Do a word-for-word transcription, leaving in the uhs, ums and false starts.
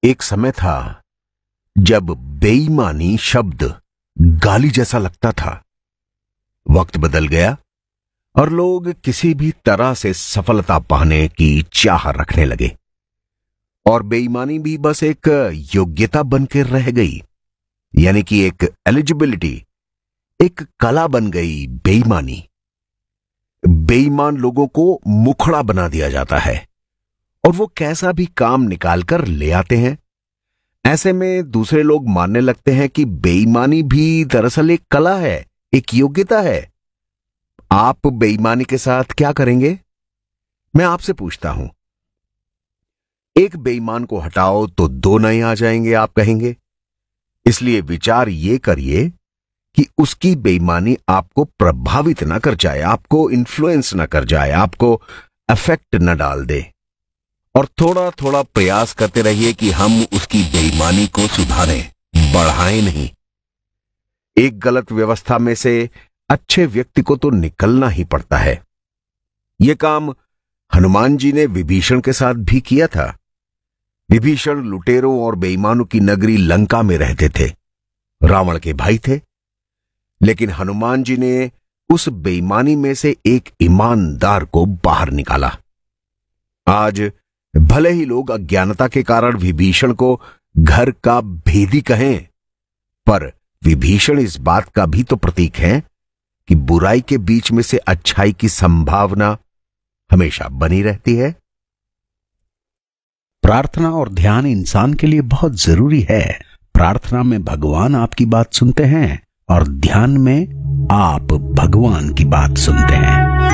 एक समय था जब बेईमानी शब्द गाली जैसा लगता था। वक्त बदल गया और लोग किसी भी तरह से सफलता पाने की चाह रखने लगे और बेईमानी भी बस एक योग्यता बनकर रह गई, यानी कि एक एलिजिबिलिटी, एक कला बन गई बेईमानी। बेईमान लोगों को मुखड़ा बना दिया जाता है और वो कैसा भी काम निकालकर ले आते हैं। ऐसे में दूसरे लोग मानने लगते हैं कि बेईमानी भी दरअसल एक कला है, एक योग्यता है। आप बेईमानी के साथ क्या करेंगे? मैं आपसे पूछता हूं। एक बेईमान को हटाओ तो दो नए आ जाएंगे, आप कहेंगे। इसलिए विचार ये करिए कि उसकी बेईमानी आपको प्रभावित ना कर जाए, आपको इन्फ्लुएंस ना कर जाए, आपको अफेक्ट न डाल दे। और थोड़ा थोड़ा प्रयास करते रहिए कि हम उसकी बेईमानी को सुधारें, बढ़ाएं नहीं। एक गलत व्यवस्था में से अच्छे व्यक्ति को तो निकलना ही पड़ता है। यह काम हनुमान जी ने विभीषण के साथ भी किया था। विभीषण लुटेरों और बेईमानों की नगरी लंका में रहते थे, रावण के भाई थे। लेकिन हनुमान जी ने उस बेईमानी में से एक ईमानदार को बाहर निकाला। आज भले ही लोग अज्ञानता के कारण विभीषण को घर का भेदी कहें, पर विभीषण इस बात का भी तो प्रतीक है कि बुराई के बीच में से अच्छाई की संभावना हमेशा बनी रहती है। प्रार्थना और ध्यान इंसान के लिए बहुत जरूरी है। प्रार्थना में भगवान आपकी बात सुनते हैं और ध्यान में आप भगवान की बात सुनते हैं।